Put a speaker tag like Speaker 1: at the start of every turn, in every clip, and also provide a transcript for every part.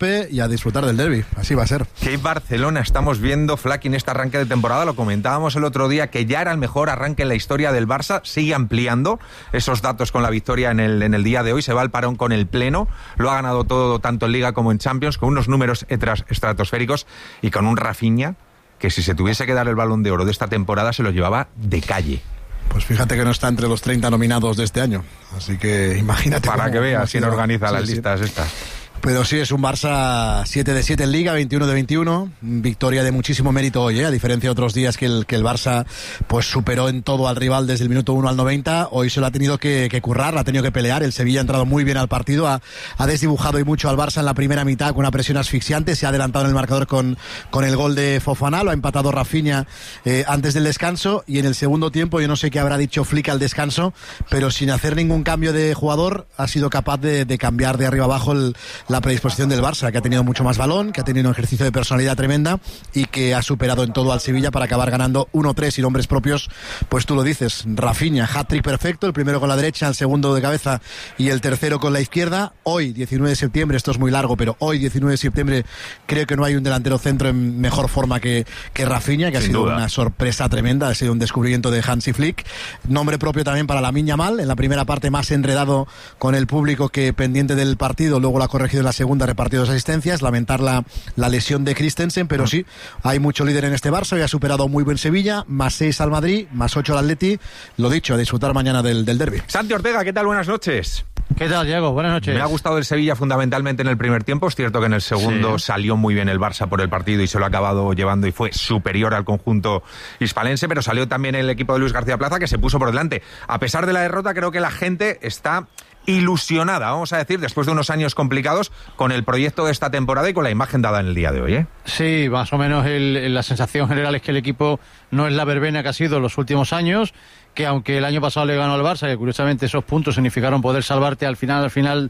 Speaker 1: tope y a disfrutar del derbi. Así va a ser.
Speaker 2: ¿Qué Barcelona estamos viendo, Flaky, en este arranque de temporada? Lo comentábamos el otro día, que ya era el mejor arranque en la historia del Barça. Sigue ampliando esos datos con la victoria en el día de hoy. Se va al parón con el pleno. Lo ha ganado todo, tanto en Liga como en Champions, con unos números estratosféricos y con un Rafinha que, si se tuviese que dar el Balón de Oro de esta temporada, se lo llevaba de calle.
Speaker 1: Pues fíjate que no está entre los 30 nominados de este año. Así que imagínate.
Speaker 2: Para que veas quién organiza las listas estas.
Speaker 1: Pero sí, es un Barça 7 de 7 en Liga, 21 de 21. Victoria de muchísimo mérito hoy, a diferencia de otros días que el Barça pues superó en todo al rival desde el minuto 1 al 90. Hoy se lo ha tenido que currar, la ha tenido que pelear. El Sevilla ha entrado muy bien al partido, ha desdibujado y mucho al Barça en la primera mitad con una presión asfixiante. Se ha adelantado en el marcador con el gol de Fofana, lo ha empatado Rafinha antes del descanso. Y en el segundo tiempo, yo no sé qué habrá dicho Flick al descanso, pero sin hacer ningún cambio de jugador, ha sido capaz de cambiar de arriba abajo la predisposición del Barça, que ha tenido mucho más balón, que ha tenido un ejercicio de personalidad tremenda y que ha superado en todo al Sevilla para acabar ganando 1-3 sin hombres propios. Pues tú lo dices, Rafinha, hat-trick perfecto, el primero con la derecha, el segundo de cabeza y el tercero con la izquierda. Hoy, 19 de septiembre, esto es muy largo, pero hoy, 19 de septiembre, creo que no hay un delantero centro en mejor forma que Rafinha, que ha sido una sorpresa tremenda, ha sido un descubrimiento de Hansi Flick. Nombre propio también para Lamine Yamal, en la primera parte más enredado con el público que pendiente del partido, luego lo ha corregido en la segunda, repartido 2 asistencias. Lamentar la lesión de Christensen, pero sí, hay mucho líder en este Barça y ha superado muy buen Sevilla, más 6 al Madrid, más 8 al Atleti. Lo dicho, a disfrutar mañana del derbi.
Speaker 2: Santi Ortega, ¿qué tal? Buenas noches.
Speaker 3: ¿Qué tal, Diego? Buenas noches.
Speaker 2: Me ha gustado el Sevilla fundamentalmente en el primer tiempo. Es cierto que en el segundo salió muy bien el Barça por el partido y se lo ha acabado llevando y fue superior al conjunto hispalense, pero salió también el equipo de Luis García Plaza, que se puso por delante. A pesar de la derrota, creo que la gente está ilusionada, vamos a decir, después de unos años complicados, con el proyecto de esta temporada y con la imagen dada en el día de hoy, ¿eh?
Speaker 3: Sí, más o menos la sensación general es que el equipo no es la verbena que ha sido en los últimos años, que aunque el año pasado le ganó al Barça, que curiosamente esos puntos significaron poder salvarte al final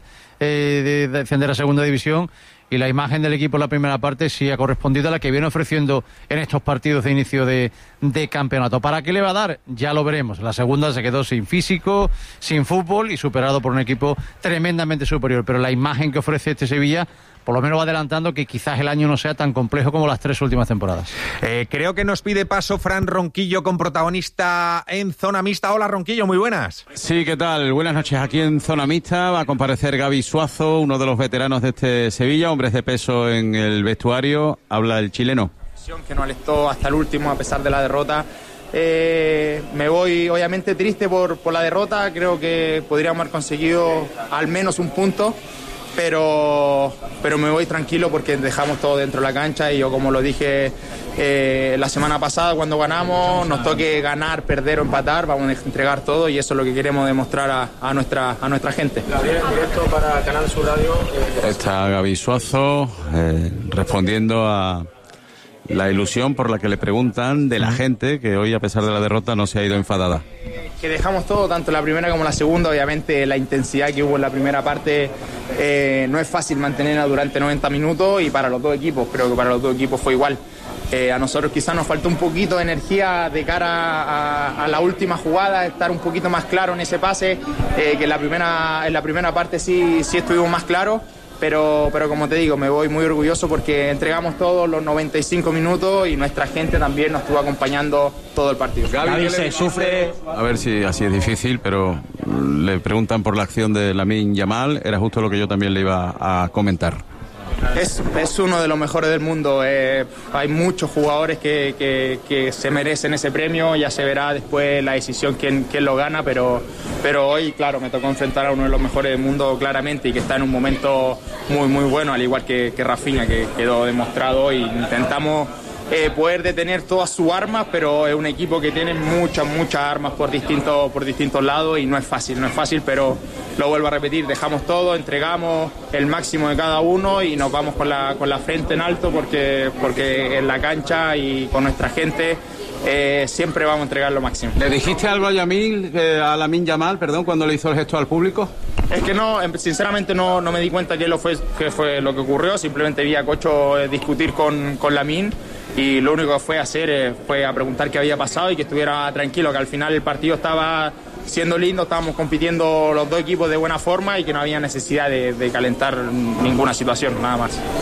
Speaker 3: de descender a segunda división, y la imagen del equipo en la primera parte sí ha correspondido a la que viene ofreciendo en estos partidos de inicio de campeonato. ¿Para qué le va a dar? Ya lo veremos. La segunda se quedó sin físico, sin fútbol y superado por un equipo tremendamente superior, pero la imagen que ofrece este Sevilla por lo menos va adelantando que quizás el año no sea tan complejo como las 3 últimas temporadas.
Speaker 2: Creo que nos pide paso Fran Ronquillo con protagonista en Zona Mixta. Hola, Ronquillo, muy buenas.
Speaker 4: Sí, ¿qué tal? Buenas noches. Aquí en Zona Mixta va a comparecer Gaby Suazo, uno de los veteranos de este Sevilla, hombres de peso en el vestuario. Habla el chileno.
Speaker 5: Que no alistó hasta el último a pesar de la derrota. Me voy obviamente triste por la derrota. Creo que podríamos haber conseguido al menos un punto. Pero me voy tranquilo porque dejamos todo dentro de la cancha y yo, como lo dije la semana pasada, cuando ganamos, nos toque ganar, perder o empatar, vamos a entregar todo y eso es lo que queremos demostrar a nuestra gente.
Speaker 6: Gabriel, en directo para Canal Sur Radio.
Speaker 4: Está Gaby Suazo respondiendo a la ilusión por la que le preguntan de la gente, que hoy, a pesar de la derrota, no se ha ido enfadada.
Speaker 5: Que dejamos todo, tanto la primera como la segunda. Obviamente la intensidad que hubo en la primera parte no es fácil mantenerla durante 90 minutos y para los dos equipos, creo que para los dos equipos fue igual. A nosotros quizás nos faltó un poquito de energía de cara a la última jugada, estar un poquito más claro en ese pase, que en la primera parte sí estuvimos más claros. Pero como te digo, me voy muy orgulloso porque entregamos todos los 95 minutos y nuestra gente también nos estuvo acompañando todo el partido.
Speaker 4: Gaby, se sufre. A ver si así es difícil, pero le preguntan por la acción de Lamine Yamal. Era justo lo que yo también le iba a comentar.
Speaker 5: Es uno de los mejores del mundo. Hay muchos jugadores que se merecen ese premio. Ya se verá después la decisión quién lo gana, pero hoy, claro, me tocó enfrentar a uno de los mejores del mundo claramente y que está en un momento muy, muy bueno, al igual que Rafinha, que quedó demostrado. Y intentamos poder detener todas sus armas, pero es un equipo que tiene muchas armas por distintos lados y no es fácil, pero lo vuelvo a repetir, dejamos todo, entregamos el máximo de cada uno y nos vamos con la frente en alto porque en la cancha y con nuestra gente siempre vamos a entregar lo máximo.
Speaker 4: ¿Le dijiste algo a Lamine Yamal, cuando le hizo el gesto al público?
Speaker 5: Es que no, sinceramente no me di cuenta qué fue lo que ocurrió, simplemente vi a Cocho discutir con Lamine y lo único que fue hacer fue a preguntar qué había pasado y que estuviera tranquilo, que al final el partido estaba siendo lindo, estábamos compitiendo los dos equipos de buena forma y que no había necesidad de calentar ninguna situación, nada más.